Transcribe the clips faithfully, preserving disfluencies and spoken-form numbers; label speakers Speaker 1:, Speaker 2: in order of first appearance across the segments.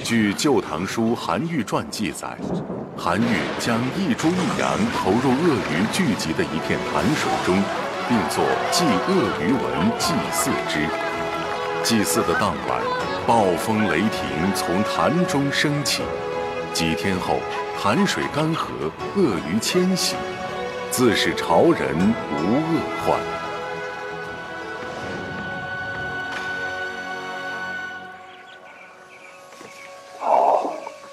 Speaker 1: 据《旧唐书韩愈传》记载，韩愈将一猪一羊投入鳄鱼聚集的一片潭水中，并作祭鳄鱼文祭祀之。祭祀的当晚，暴风雷霆从潭中升起。几天后，潭水干涸，鳄鱼迁徙，自是朝人无恶患。
Speaker 2: 哦，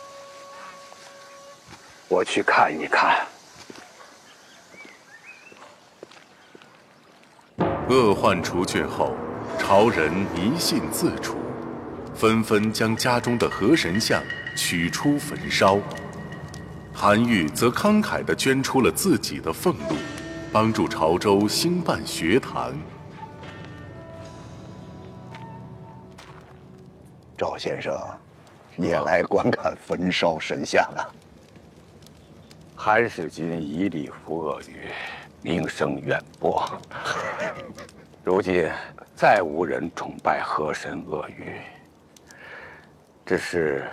Speaker 2: 我去看一看。
Speaker 1: 恶患除却后，朝人迷信自除，纷纷将家中的河神像取出焚烧。韩愈则慷慨地捐出了自己的俸禄，帮助潮州兴办学堂。
Speaker 2: 赵先生也来观看焚烧神像了。韩世君以力服鳄鱼，名声远播。如今再无人崇拜河神鳄鱼，只是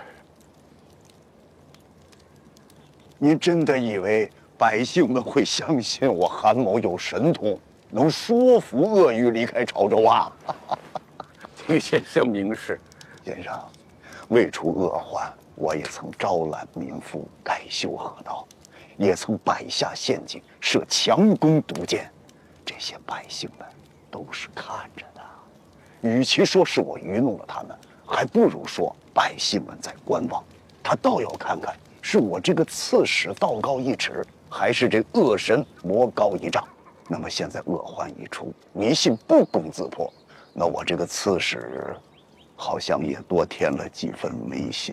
Speaker 2: 您真的以为百姓们会相信我韩某有神通，能说服鳄鱼离开潮州啊？请先生明示。先生，为除恶患，我也曾招揽民妇，改修河道，也曾摆下陷阱，设强攻毒箭，这些百姓们都是看着的。与其说是我愚弄了他们，还不如说百姓们在观望。他倒要看看，是我这个刺史道高一尺，还是这恶神魔高一丈。那么现在恶患一出，迷信不攻自破，那我这个刺史好像也多添了几分威信。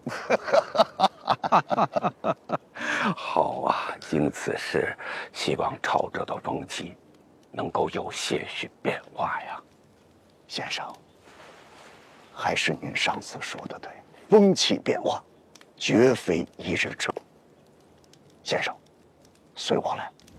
Speaker 2: 好啊，经此事，希望潮州的风气能够有些许变化呀。先生，还是您上次说的对，风气变化绝非一日之功。先生，随我来。